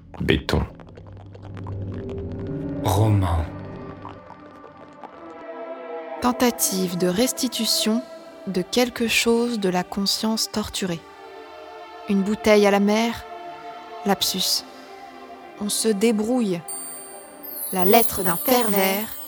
Béton. Roman. Tentative de restitution de quelque chose de la conscience torturée. Une bouteille à la mer, lapsus. On se débrouille. La lettre d'un pervers